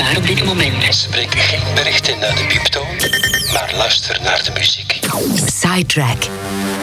beschikbaar op dit moment. Spreek geen berichten naar de pieptoon, maar luister naar de muziek. Sidetrack